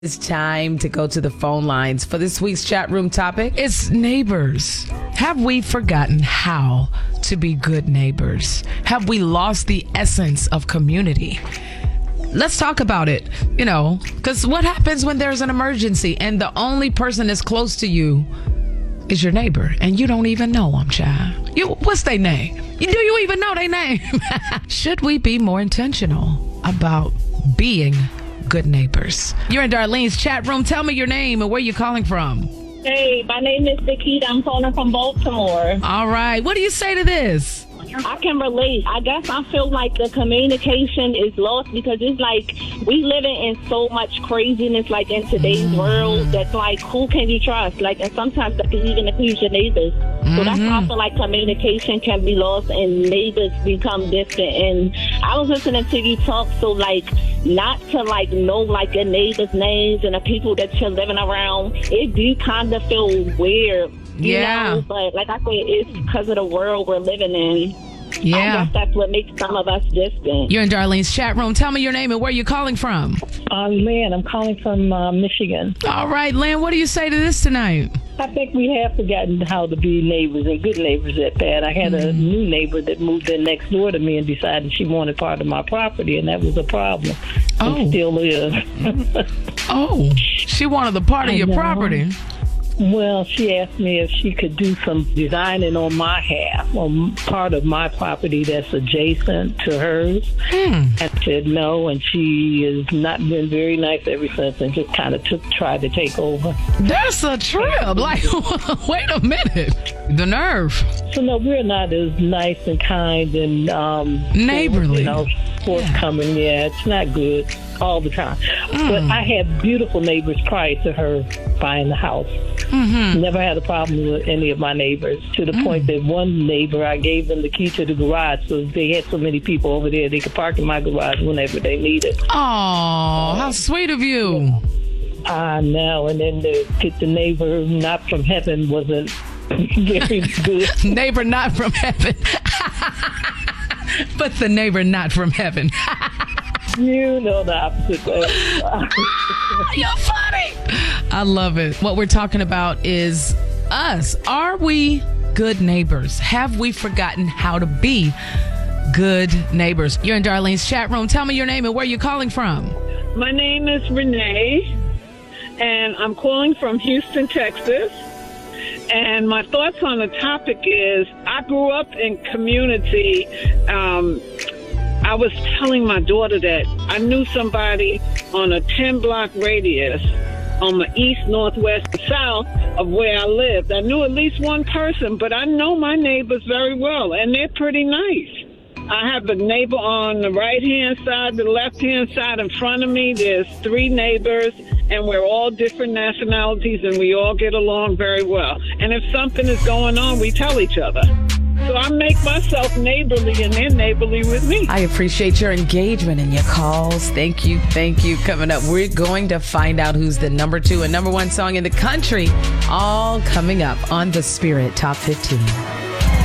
It's time to go to the phone lines for this week's chat room topic. It's neighbors. Have we forgotten how to be good neighbors? Have we lost the essence of community? Let's talk about it, because what happens when there's an emergency and the only person that's close to you is your neighbor and you don't even know them, child? What's their name? Do you even know their name? Should we be more intentional about being good neighbors? You're in Darlene's chat room. Tell me your name and where you're calling from. Hey, my name is Nikita. I'm calling from Baltimore. All right. What do you say to this? I can relate. I guess I feel like the communication is lost because it's like we living in so much craziness like in today's world that's like, who can you trust? Like, and sometimes that can even include your neighbors. So that's why I feel like communication can be lost and neighbors become distant. And I was listening to you talk, so like not to like know like your neighbors' names and the people that you're living around. It do kind of feel weird. You know, but like I said, it's because of the world we're living in. Yeah. I guess that's what makes some of us distant. You're in Darlene's chat room. Tell me your name and where you're calling from. Lynn, I'm calling from Michigan. All right, Lynn, what do you say to this tonight? I think we have forgotten how to be neighbors and good neighbors at that. I had a new neighbor that moved in next door to me and decided she wanted part of my property, and that was a problem. And still is. She wanted the part of your property. Well, she asked me if she could do some designing on my half, on part of my property that's adjacent to hers. I said no, and she has not been very nice ever since and just kind of tried to take over. That's a trip. Like, wait a minute. The nerve. So, no, we're not as nice and kind and neighborly. Forthcoming. Yeah, it's not good all the time. But I had beautiful neighbors prior to her buying the house. Never had a problem with any of my neighbors, to the point that one neighbor, I gave them the key to the garage, so they had so many people over there, they could park in my garage whenever they needed. Oh, how sweet of you. I know. And then the neighbor not from heaven wasn't very good. Neighbor not from heaven. But the neighbor not from heaven. You know the opposite way. You're funny. I love it. What we're talking about is us. Are we good neighbors? Have we forgotten how to be good neighbors? You're in Darlene's chat room. Tell me your name and where you're calling from. My name is Renee, and I'm calling from Houston, Texas. And my thoughts on the topic is, I grew up in community. I was telling my daughter that I knew somebody on a 10-block radius on the east, northwest, and south of where I lived. I knew at least one person, but I know my neighbors very well, and they're pretty nice. I have a neighbor on the right-hand side, the left-hand side in front of me. There's 3 neighbors, and we're all different nationalities, and we all get along very well. And if something is going on, we tell each other. So I make myself neighborly, and they're neighborly with me. I appreciate your engagement and your calls. Thank you. Thank you. Coming up, we're going to find out who's the number 2 and number 1 song in the country, all coming up on The Spirit Top 15.